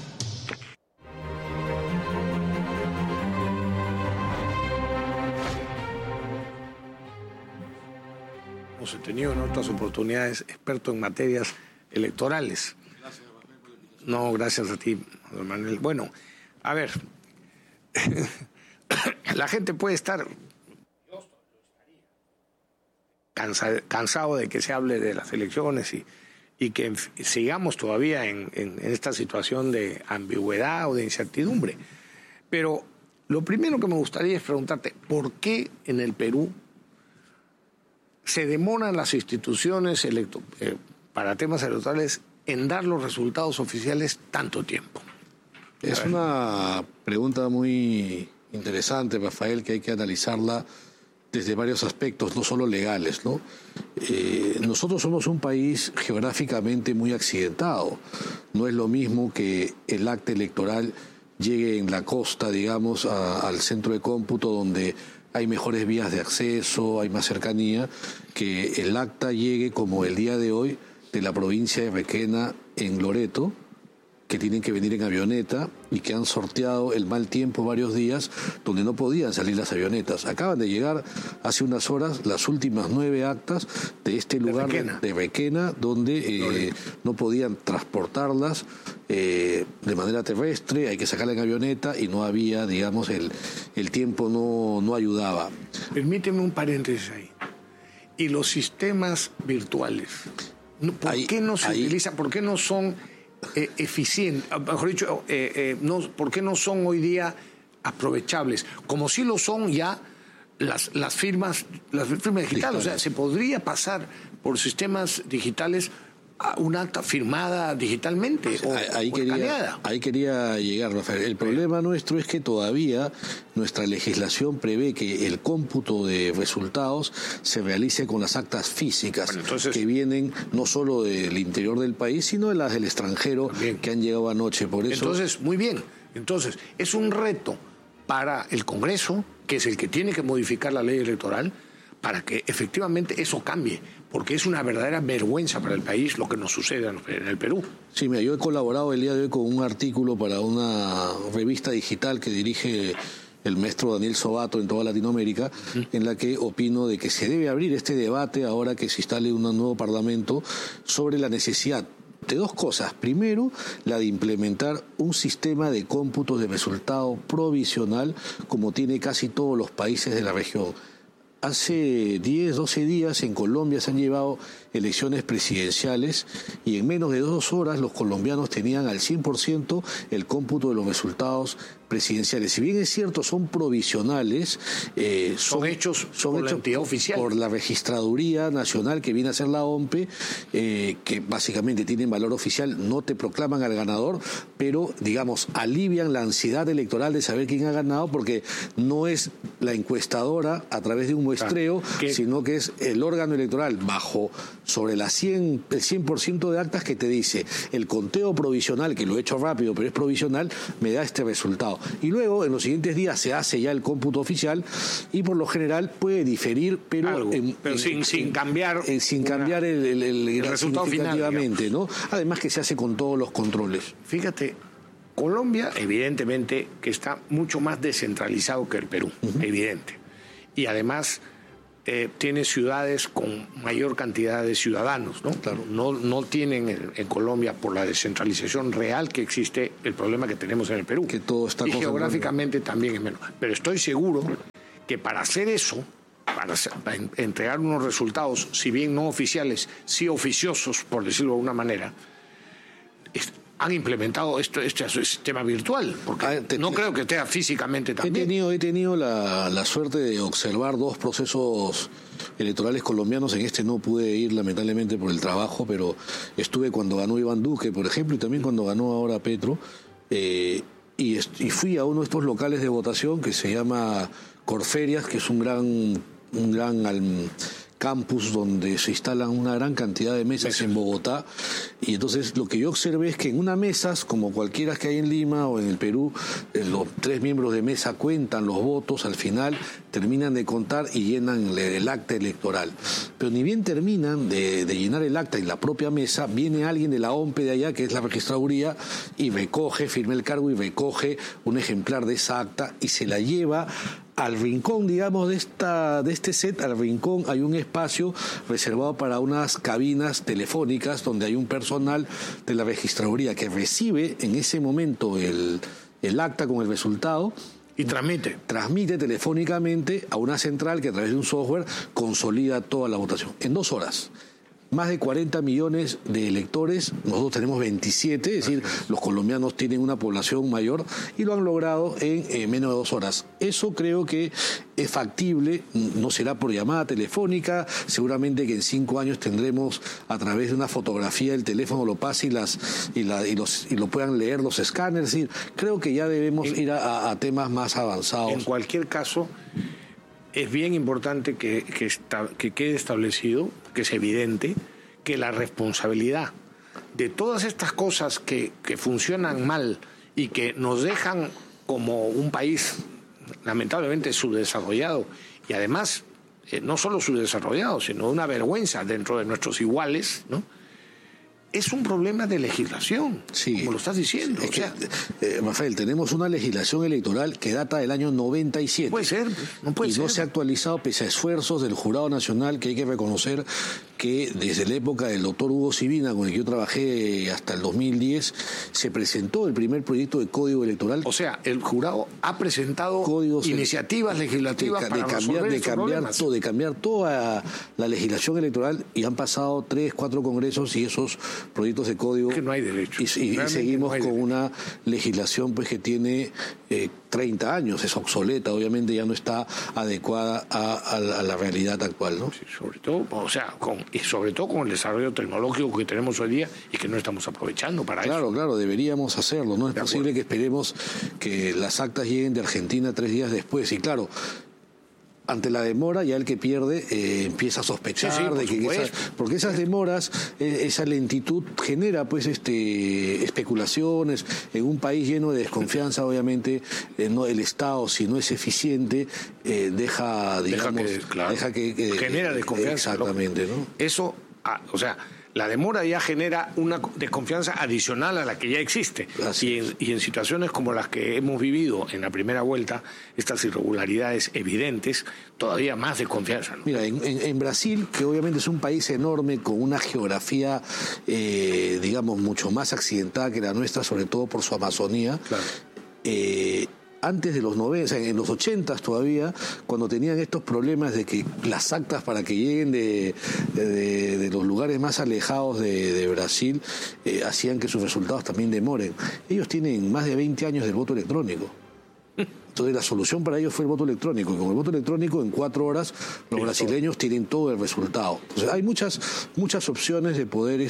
Hemos tenido en otras oportunidades experto en materias electorales. No, gracias a ti, don Manuel. Bueno, a ver, la gente puede estar cansado de que se hable de las elecciones y que sigamos todavía en esta situación de ambigüedad o de incertidumbre. Pero lo primero que me gustaría es preguntarte, ¿por qué en el Perú se demoran las instituciones para temas electorales en dar los resultados oficiales tanto tiempo? Es una pregunta muy interesante, Rafael, que hay que analizarla desde varios aspectos, no solo legales, ¿no? Nosotros somos un país geográficamente muy accidentado. No es lo mismo que el acta electoral llegue en la costa, digamos, al centro de cómputo donde hay mejores vías de acceso, hay más cercanía, que el acta llegue como el día de hoy de la provincia de Requena en Loreto, que tienen que venir en avioneta y que han sorteado el mal tiempo varios días donde no podían salir las avionetas. Acaban de llegar hace unas horas las últimas 9 actas de este lugar de Requena, donde no podían transportarlas de manera terrestre, hay que sacarla en avioneta y no había, digamos, el tiempo no ayudaba. Permíteme un paréntesis ahí. ¿Y los sistemas virtuales? ¿Por qué no se utilizan? ¿Por qué no son eficientes? Mejor dicho, ¿por qué no son hoy día aprovechables? Como sí lo son ya las firmas digitales. O sea, se podría pasar por sistemas digitales a un acta firmada digitalmente ahí quería llegar, Rafael. El problema nuestro es que todavía nuestra legislación prevé que el cómputo de resultados se realice con las actas físicas, que vienen no solo del interior del país, sino de las del extranjero que han llegado anoche. Por eso... Entonces, muy bien. Entonces, es un reto para el Congreso, que es el que tiene que modificar la ley electoral, para que efectivamente eso cambie, porque es una verdadera vergüenza para el país lo que nos sucede en el Perú. Sí, mira, yo he colaborado el día de hoy con un artículo para una revista digital que dirige el maestro Daniel Sobato en toda Latinoamérica, en la que opino de que se debe abrir este debate ahora que se instale un nuevo parlamento sobre la necesidad de dos cosas. Primero, la de implementar un sistema de cómputos de resultado provisional como tiene casi todos los países de la región. Hace 10, 12 días en Colombia se han llevado elecciones presidenciales y en menos de 2 horas los colombianos tenían al 100% el cómputo de los resultados presidenciales. Si bien es cierto, son provisionales, son hechos por la entidad oficial, por la Registraduría Nacional, que viene a ser la OMPE, que básicamente tienen valor oficial, no te proclaman al ganador, pero, digamos, alivian la ansiedad electoral de saber quién ha ganado, porque no es la encuestadora a través de un muestreo, sino que es el órgano electoral sobre el 100% de actas que te dice el conteo provisional, que lo he hecho rápido, pero es provisional, me da este resultado. Y luego, en los siguientes días, se hace ya el cómputo oficial y por lo general puede diferir, pero sin cambiar el resultado final, ¿no? Además que se hace con todos los controles. Fíjate, Colombia, evidentemente, que está mucho más descentralizado que el Perú, evidente. Y además, tiene ciudades con mayor cantidad de ciudadanos, ¿no? Claro, no tienen en Colombia, por la descentralización real que existe, el problema que tenemos en el Perú. Que todo está y geográficamente también es menos. Pero estoy seguro que para hacer eso, para entregar unos resultados, si bien no oficiales, sí oficiosos, por decirlo de alguna manera, han implementado este sistema virtual, porque no creo que esté físicamente también. He tenido la suerte de observar 2 procesos electorales colombianos. En este no pude ir, lamentablemente, por el trabajo, pero estuve cuando ganó Iván Duque, por ejemplo, y también cuando ganó ahora Petro, y fui a uno de estos locales de votación que se llama Corferias, que es un gran campus donde se instalan una gran cantidad de mesas en Bogotá, y entonces lo que yo observé es que en una mesa, como cualquiera que hay en Lima o en el Perú, los 3 miembros de mesa cuentan los votos, al final terminan de contar y llenan el acta electoral. Pero ni bien terminan de llenar el acta en la propia mesa, viene alguien de la OMPE de allá, que es la registraduría, y firma el cargo y recoge un ejemplar de esa acta y se la lleva al rincón, digamos, de este set. Al rincón hay un espacio reservado para unas cabinas telefónicas donde hay un personal de la registraduría que recibe en ese momento el acta con el resultado y transmite telefónicamente a una central que a través de un software consolida toda la votación en 2 horas. Más de 40 millones de electores, nosotros tenemos 27, es decir, los colombianos tienen una población mayor y lo han logrado en menos de 2 horas. Eso creo que es factible, no será por llamada telefónica, seguramente que en 5 años tendremos a través de una fotografía el teléfono lo pase y lo puedan leer los escáneres. Es decir, creo que ya debemos ir a temas más avanzados. En cualquier caso, es bien importante que quede establecido, que es evidente, que la responsabilidad de todas estas cosas que funcionan mal y que nos dejan como un país lamentablemente subdesarrollado, y además no solo subdesarrollado, sino una vergüenza dentro de nuestros iguales, ¿no? Es un problema de legislación, como lo estás diciendo. Rafael, tenemos una legislación electoral que data del año 97. Puede ser, no puede ser. Y no se ha actualizado pese a esfuerzos del Jurado Nacional, que hay que reconocer que desde la época del doctor Hugo Sibina, con el que yo trabajé hasta el 2010, se presentó el primer proyecto de Código Electoral. O sea, el jurado ha presentado iniciativas legislativas para de cambiar toda la legislación electoral, y han pasado 3, 4 congresos y esos proyectos de código que no hay derecho. Y seguimos con una legislación pues que tiene 30 años, es obsoleta, obviamente ya no está adecuada a la realidad actual, ¿no? Sí, sobre todo con el desarrollo tecnológico que tenemos hoy día y que no estamos aprovechando para eso. Claro, deberíamos hacerlo, no es posible que esperemos que las actas lleguen de Argentina 3 días después, y claro, ante la demora ya el que pierde empieza a sospechar de que porque esas demoras, esa lentitud genera pues especulaciones en un país lleno de desconfianza. Obviamente no el Estado, si no es eficiente, deja que genera desconfianza. Exactamente, ¿no? Eso, la demora ya genera una desconfianza adicional a la que ya existe. Y en situaciones como las que hemos vivido en la primera vuelta, estas irregularidades evidentes, todavía más desconfianza, ¿no? Mira, en Brasil, que obviamente es un país enorme con una geografía, digamos, mucho más accidentada que la nuestra, sobre todo por su Amazonía, antes de los 90, en los 80 todavía, cuando tenían estos problemas de que las actas para que lleguen de los lugares más alejados de Brasil hacían que sus resultados también demoren. Ellos tienen más de 20 años del voto electrónico. Entonces la solución para ellos fue el voto electrónico. Y con el voto electrónico, en 4 horas, los brasileños tienen todo el resultado. Entonces hay muchas opciones de poder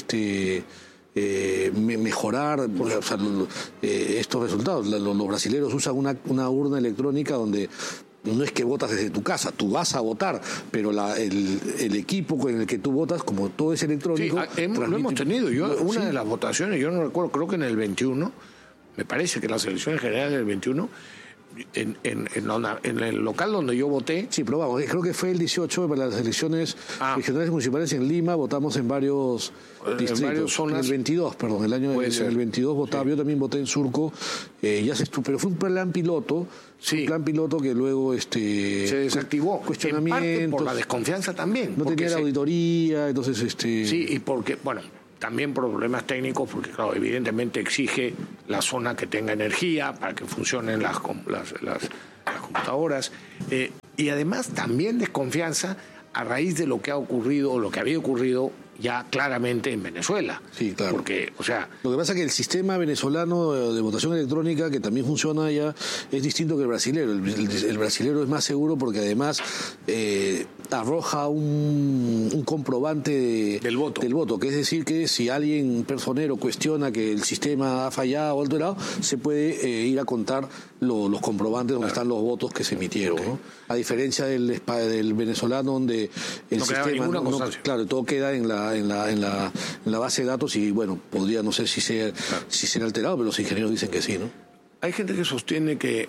mejorar estos resultados. Los brasileños usan una urna electrónica donde no es que votas desde tu casa, tú vas a votar, pero el equipo con el que tú votas, como todo es electrónico... Lo hemos tenido. Una de las votaciones, yo no recuerdo, creo que en el 21, me parece que en las elecciones generales del 21, en el local donde yo voté. Sí, pero vamos, creo que fue el 18 para las elecciones regionales y municipales en Lima, votamos en varios distritos. En varias zonas. En el 22, perdón, el el 22 votaba, yo también voté en Surco, pero fue un plan piloto. Sí. Un plan piloto que luego se desactivó. Cuestionamientos. En parte por la desconfianza también. No tenía la auditoría, entonces Sí, y porque, bueno, también problemas técnicos, porque claro, evidentemente exige la zona que tenga energía para que funcionen las computadoras. Y además también desconfianza a raíz de lo que ha ocurrido, o lo que había ocurrido ya claramente en Venezuela. Sí, claro. Porque, o sea... Lo que pasa es que el sistema venezolano de votación electrónica, que también funciona allá, es distinto que el brasilero. El brasilero es más seguro porque además arroja un comprobante del voto, que es decir que si alguien personero cuestiona que el sistema ha fallado o alterado, se puede ir a contar los comprobantes donde están los votos que se emitieron, ¿no? A diferencia del venezolano, donde el sistema claro, todo queda en la base de datos y bueno, podría, no sé si será alterado, pero los ingenieros dicen que sí, ¿no? Hay gente que sostiene que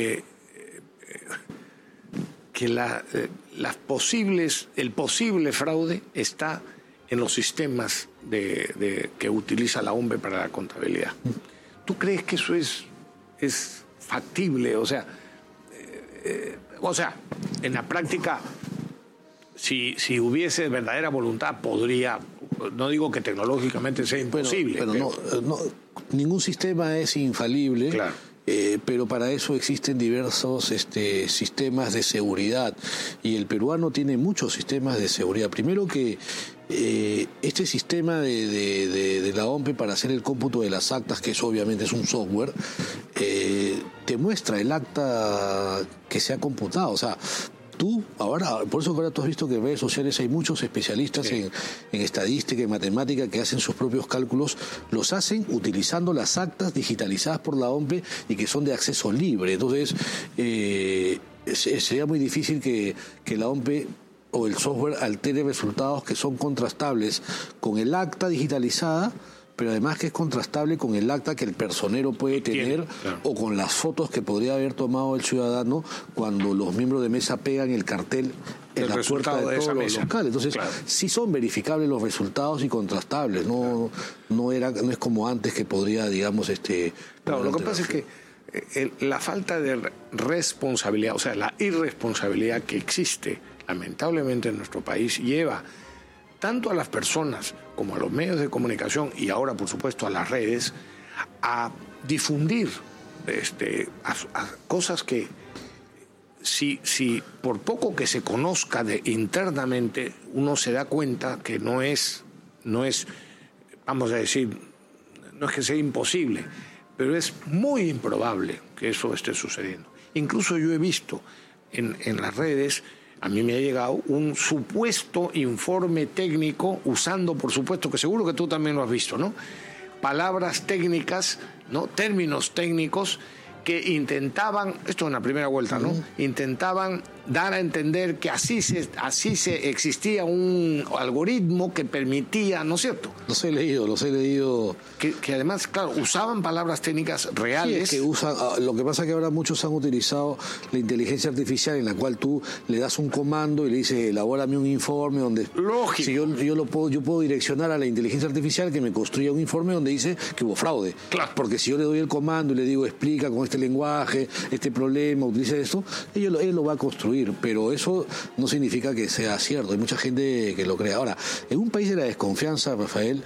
el posible fraude está en los sistemas que utiliza la OMPE para la contabilidad. ¿Tú crees que eso es factible? O sea, en la práctica, si hubiese verdadera voluntad, podría, no digo que tecnológicamente sea imposible. Pero no, ningún sistema es infalible. Claro. Pero para eso existen diversos sistemas de seguridad y el peruano tiene muchos sistemas de seguridad. Primero que este sistema de la OMPE para hacer el cómputo de las actas, que eso obviamente es un software, te muestra el acta que se ha computado. O sea, por eso ahora tú has visto que en redes sociales hay muchos especialistas en estadística y matemática que hacen sus propios cálculos, los hacen utilizando las actas digitalizadas por la OMPE y que son de acceso libre. Entonces, sería muy difícil que la OMPE o el software altere resultados que son contrastables con el acta digitalizada, pero además que es contrastable con el acta que el personero puede tener o con las fotos que podría haber tomado el ciudadano cuando los miembros de mesa pegan el cartel en la puerta de todos los locales. Entonces, sí son verificables los resultados y contrastables. No es como antes que podría, digamos, Claro, lo que pasa es que la falta de responsabilidad, o sea, la irresponsabilidad que existe lamentablemente en nuestro país lleva tanto a las personas como a los medios de comunicación y ahora, por supuesto, a las redes, a difundir a cosas que si por poco que se conozca internamente, uno se da cuenta que no es, vamos a decir, no es que sea imposible, pero es muy improbable que eso esté sucediendo. Incluso yo he visto en las redes, a mí me ha llegado un supuesto informe técnico usando, por supuesto, que seguro que tú también lo has visto, ¿no? Palabras técnicas, ¿no? Términos técnicos que intentaban, esto en la primera vuelta, ¿no? Intentaban dar a entender que así se existía un algoritmo que permitía, ¿no es cierto? Los he leído. Que además, claro, usaban palabras técnicas reales. Sí, es que lo que pasa es que ahora muchos han utilizado la inteligencia artificial en la cual tú le das un comando y le dices, elabórame un informe donde... Lógico. Si yo puedo direccionar a la inteligencia artificial que me construya un informe donde dice que hubo fraude. Claro. Porque si yo le doy el comando y le digo, explica con este lenguaje, este problema, utilice esto, él lo va a construir. Pero eso no significa que sea cierto. Hay mucha gente que lo cree. Ahora, en un país de la desconfianza, Rafael,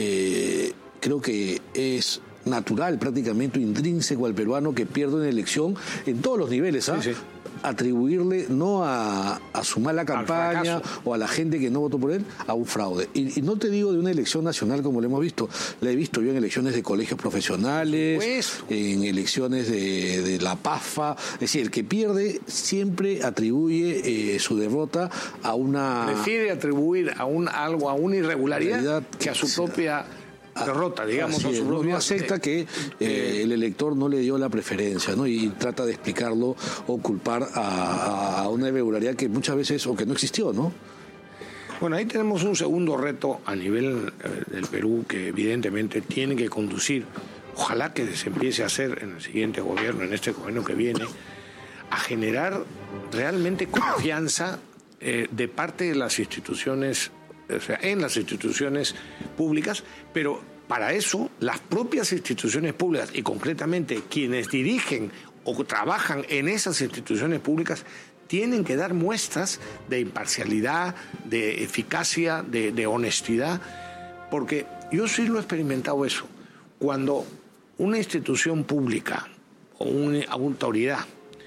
creo que es natural, prácticamente intrínseco al peruano que pierde una elección en todos los niveles, ¿ah? Sí. Atribuirle no a su mala campaña o a la gente que no votó por él, a un fraude. Y no te digo de una elección nacional como lo hemos visto, la he visto yo en elecciones de colegios profesionales, en elecciones de la PAFA. Es decir, el que pierde siempre atribuye su derrota a una... Prefiere atribuir a una irregularidad que a su propia... derrota, digamos. No acepta que el elector no le dio la preferencia, ¿no? Y trata de explicarlo o culpar a una irregularidad que muchas veces o que no existió, ¿no? Bueno, ahí tenemos un segundo reto a nivel del Perú que evidentemente tiene que conducir ojalá que se empiece a hacer en el siguiente gobierno, en este gobierno que viene, a generar realmente confianza de parte de las instituciones, o sea, en las instituciones públicas, pero para eso las propias instituciones públicas y concretamente quienes dirigen o trabajan en esas instituciones públicas tienen que dar muestras de imparcialidad, de eficacia, de honestidad, porque yo sí lo he experimentado eso. Cuando una institución pública o una autoridad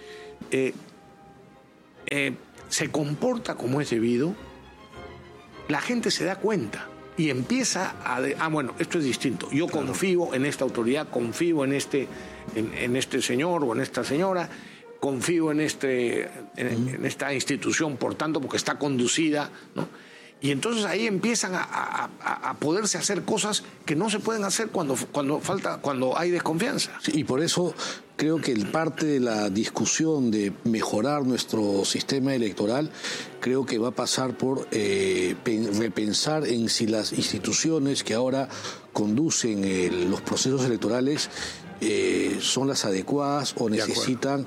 se comporta como es debido, la gente se da cuenta y empieza a bueno, esto es distinto. Yo confío en esta autoridad, confío en este señor o en esta señora, confío en esta institución, por tanto, porque está conducida, ¿no? Y entonces ahí empiezan a poderse hacer cosas que no se pueden hacer cuando hay desconfianza. Sí, y por eso creo que parte de la discusión de mejorar nuestro sistema electoral creo que va a pasar por repensar en si las instituciones que ahora conducen los procesos electorales son las adecuadas o necesitan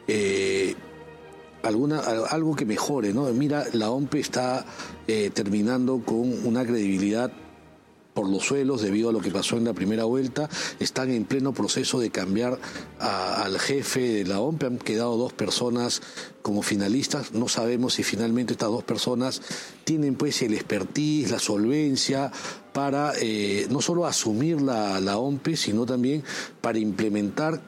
algo que mejore, ¿no? Mira, la OMPE está terminando con una credibilidad por los suelos debido a lo que pasó en la primera vuelta. Están en pleno proceso de cambiar al jefe de la OMPE. Han quedado 2 personas como finalistas. No sabemos si finalmente estas 2 personas tienen pues el expertise, la solvencia para no solo asumir la OMPE, sino también para implementar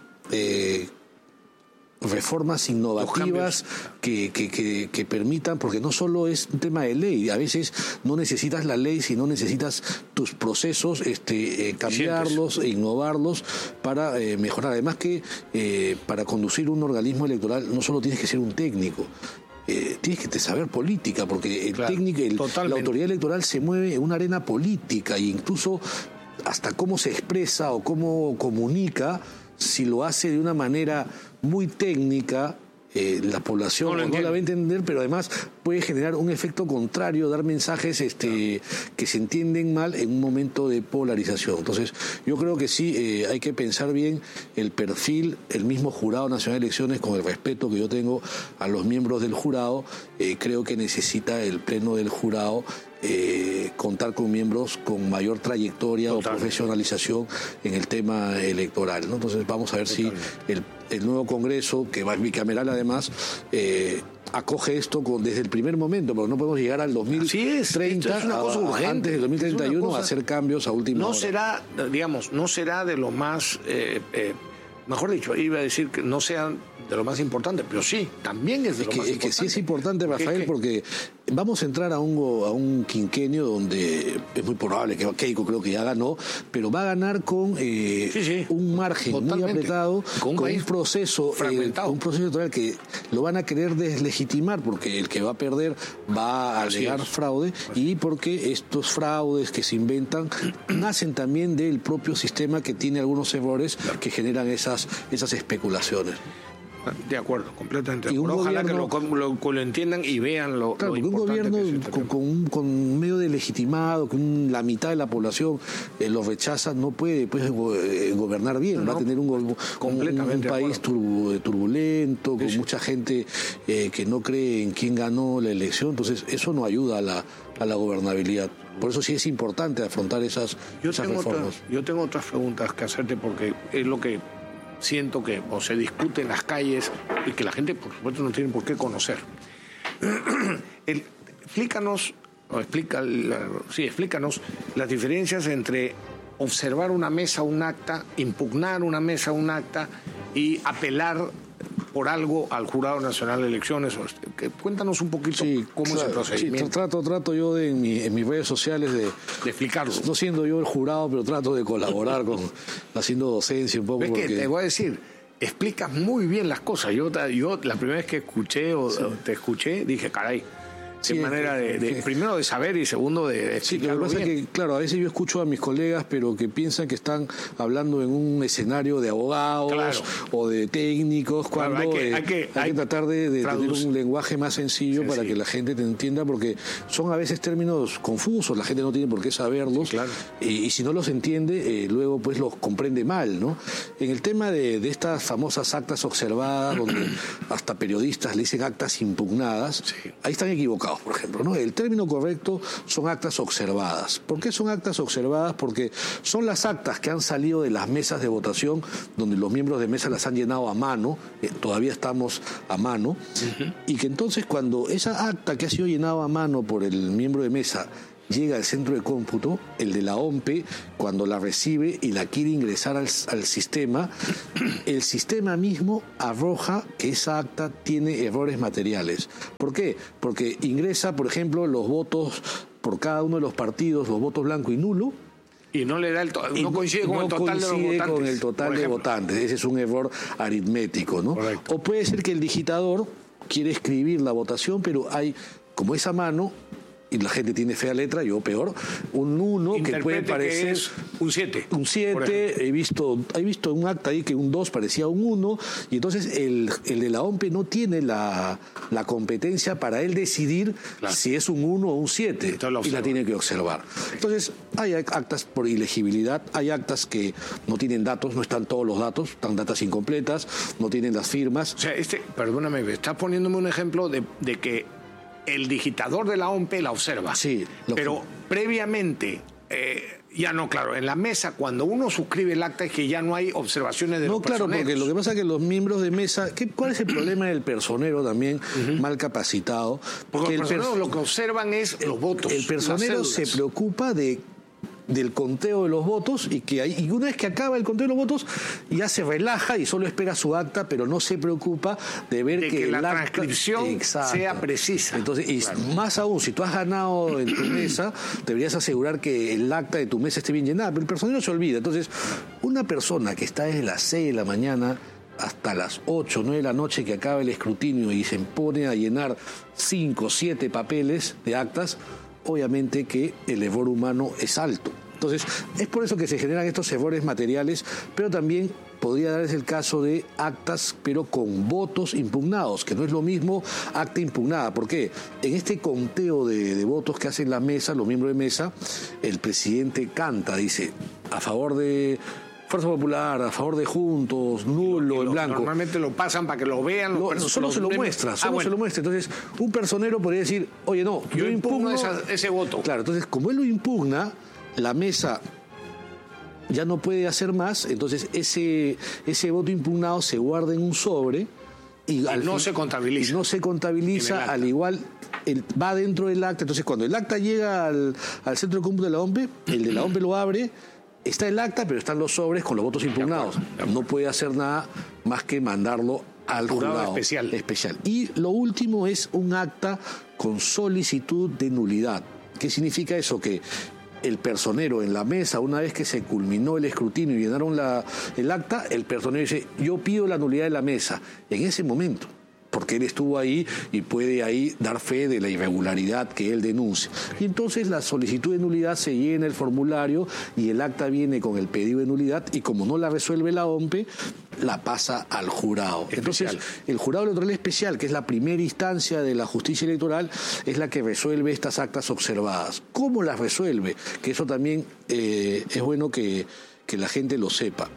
reformas innovativas que permitan, porque no solo es un tema de ley, a veces no necesitas la ley, sino necesitas tus procesos, cambiarlos e innovarlos para mejorar. Además que para conducir un organismo electoral no solo tienes que ser un técnico, tienes que saber política, porque la autoridad electoral se mueve en una arena política e incluso hasta cómo se expresa o cómo comunica, si lo hace de una manera muy técnica, la población no la va a entender, pero además puede generar un efecto contrario, dar mensajes que se entienden mal en un momento de polarización. Entonces, yo creo que sí, hay que pensar bien el perfil, el mismo Jurado Nacional de Elecciones, con el respeto que yo tengo a los miembros del jurado, creo que necesita el pleno del jurado contar con miembros con mayor trayectoria o profesionalización en el tema electoral, ¿no? Entonces vamos a ver si el nuevo Congreso, que va bicameral además, acoge esto desde el primer momento, porque no podemos llegar al 2030, antes del 2031, a hacer cambios a última hora. No será de lo más, mejor dicho, iba a decir que no sea de lo más importante, pero sí, también es de lo más importante. Es que sí es importante, Rafael, porque vamos a entrar a un quinquenio donde es muy probable que Keiko creo que ya ganó, pero va a ganar con un margen muy apretado, con un proceso electoral que lo van a querer deslegitimar, porque el que va a perder va a alegar fraude, y porque estos fraudes que se inventan nacen también del propio sistema, que tiene algunos errores que generan esas especulaciones. De acuerdo, completamente de acuerdo. Ojalá que lo entiendan y vean lo importante. Un gobierno con medio de legitimado, con la mitad de la población lo rechaza, no puede gobernar bien. Va a tener un país turbulento, con mucha gente que no cree en quién ganó la elección. Entonces, eso no ayuda a la gobernabilidad. Por eso sí es importante afrontar esas reformas. Yo tengo otras preguntas que hacerte, porque es lo que siento que se discute en las calles y que la gente, por supuesto, no tiene por qué conocer. Explícanos las diferencias entre observar una mesa, un acta, impugnar una mesa, un acta y apelar por algo al Jurado Nacional de Elecciones. Cuéntanos un poquito cómo es el procedimiento. Sí, trato yo en mis redes sociales de explicarlo. No siendo yo el jurado, pero trato de colaborar haciendo docencia un poco. Es que te voy a decir, explicas muy bien las cosas. Yo la primera vez que escuché te escuché, dije, caray, Sí, manera de primero de saber y segundo de sí, lo que pasa es que, claro, a veces yo escucho a mis colegas, pero que piensan que están hablando en un escenario de abogados o de técnicos, cuando hay que tratar de tener un lenguaje más sencillo para que la gente te entienda, porque son a veces términos confusos, la gente no tiene por qué saberlos, y si no los entiende, luego pues los comprende mal, ¿no? En el tema de estas famosas actas observadas, donde hasta periodistas le dicen actas impugnadas, ahí están equivocados. Por ejemplo, ¿no? El término correcto son actas observadas. ¿Por qué son actas observadas? Porque son las actas que han salido de las mesas de votación, donde los miembros de mesa las han llenado a mano, todavía estamos a mano, y que entonces cuando esa acta que ha sido llenada a mano por el miembro de mesa llega al centro de cómputo, el de la OMPE, cuando la recibe y la quiere ingresar al sistema, el sistema mismo arroja que esa acta tiene errores materiales. ¿Por qué? Porque ingresa, por ejemplo, los votos por cada uno de los partidos, los votos blanco y nulo, y no le da no coincide con el total de los votantes. Con el total de votantes. Ese es un error aritmético, ¿no? Correcto. O puede ser que el digitador quiere escribir la votación, pero hay, como esa mano, y la gente tiene fea letra, yo peor, un 1 que puede parecer que es un 7. Un 7, he visto un acta ahí que un 2 parecía un 1, y entonces el de la OMPE no tiene la competencia para él decidir si es un 1 o un 7, y la tiene que observar. Entonces, hay actas por ilegibilidad, hay actas que no tienen datos, no están todos los datos, están datas incompletas, no tienen las firmas. O sea, perdóname, estás poniéndome un ejemplo de que el digitador de la OMPE la observa. Sí. Pero previamente, ya no, claro, en la mesa, cuando uno suscribe el acta es que ya no hay observaciones de los personeros. No, claro, porque lo que pasa es que los miembros de mesa... ¿Cuál es el problema del personero también mal capacitado? Porque los personeros lo que observan es los votos. El personero se preocupa del conteo de los votos y una vez que acaba el conteo de los votos ya se relaja y solo espera su acta, pero no se preocupa de ver que la transcripción sea precisa. Entonces, más aún, si tú has ganado en tu mesa, deberías asegurar que el acta de tu mesa esté bien llenada, pero el personero se olvida. Entonces, una persona que está desde las 6 de la mañana hasta las 8, 9 de la noche que acaba el escrutinio y se pone a llenar 5, 7 papeles de actas, obviamente que el error humano es alto. Entonces, es por eso que se generan estos errores materiales, pero también podría darse el caso de actas, pero con votos impugnados, que no es lo mismo acta impugnada. ¿Por qué? En este conteo de votos que hacen la mesa, los miembros de mesa, el presidente canta, dice, a favor de Fuerza Popular, a favor de Juntos, nulo, en blanco. Normalmente lo pasan para que lo vean. Solo se lo muestra. Entonces, un personero podría decir, oye, no, yo impugno ese voto. Claro, entonces, como él lo impugna, la mesa ya no puede hacer más, entonces ese voto impugnado se guarda en un sobre y no se contabiliza. No se contabiliza, al igual va dentro del acta. Entonces, cuando el acta llega al centro de cómputo de la OMPE, el de la OMPE lo abre. Está el acta, pero están los sobres con los votos impugnados. No puede hacer nada más que mandarlo al jurado especial. Y lo último es un acta con solicitud de nulidad. ¿Qué significa eso? Que el personero en la mesa, una vez que se culminó el escrutinio y llenaron el acta, el personero dice, yo pido la nulidad de la mesa. En ese momento, porque él estuvo ahí y puede ahí dar fe de la irregularidad que él denuncia. Y entonces la solicitud de nulidad se llena el formulario y el acta viene con el pedido de nulidad y como no la resuelve la OMPE, la pasa al jurado. Entonces, el jurado electoral especial, que es la primera instancia de la justicia electoral, es la que resuelve estas actas observadas. ¿Cómo las resuelve? Que eso también es bueno que la gente lo sepa.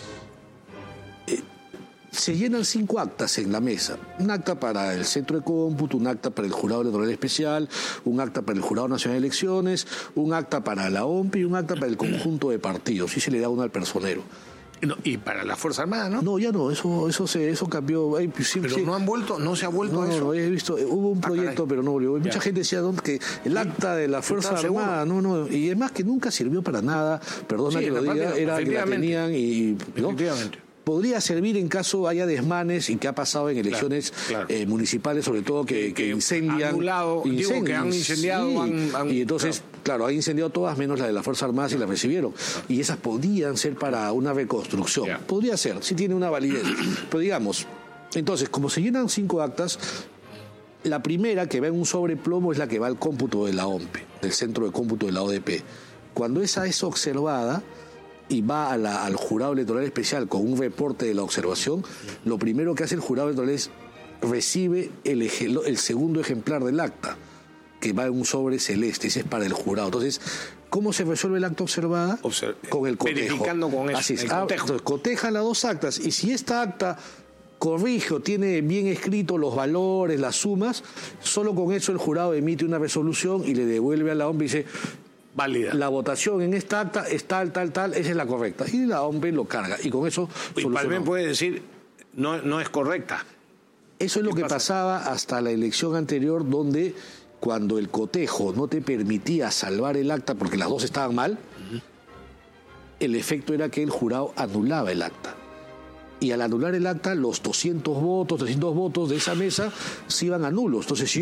Se llenan 5 actas en la mesa. Un acta para el centro de cómputo, un acta para el jurado electoral especial, un acta para el jurado nacional de elecciones, un acta para la OMPE y un acta para el conjunto de partidos. Y se le da uno al personero. No, y para la Fuerza Armada, ¿no? No, ya no, eso cambió. Pero no se ha vuelto a eso. No, he visto, hubo un proyecto, pero no volvió. Mucha gente decía que el acta de la Fuerza Armada, y es más que nunca sirvió para nada, perdona que lo diga, era que la tenían y... ¿no? Efectivamente. Podría servir en caso haya desmanes y que ha pasado en elecciones municipales, sobre todo que incendian. Que han incendiado. Y entonces, claro, han incendiado todas menos la de las Fuerzas Armadas y las recibieron. Y esas podían ser para una reconstrucción. Podría ser, sí tiene una validez. Pero digamos, entonces, como se llenan 5 actas, La primera, que va en un sobreplomo, es la que va al cómputo de la OMPE, del centro de cómputo de la ODP. Cuando esa es observada y va al jurado electoral especial con un reporte de la observación, lo primero que hace el jurado electoral es recibe el segundo ejemplar del acta, que va en un sobre celeste, ese es para el jurado. Entonces, ¿cómo se resuelve el acta observada? Con el cotejo. Verificando con eso. Así es. Entonces, cotejan las dos actas, y si esta acta corrige o tiene bien escrito los valores, las sumas, solo con eso el jurado emite una resolución y le devuelve a la OMPE y dice: válida. La votación en esta acta es tal, esa es la correcta. Y la OMPE lo carga. Y con eso solucionó. Y Palmen puede decir, no es correcta. Eso es lo que pasaba hasta la elección anterior, donde cuando el cotejo no te permitía salvar el acta porque las dos estaban mal, el efecto era que el jurado anulaba el acta. Y al anular el acta, los 200 votos de esa mesa se iban a nulos. Entonces, si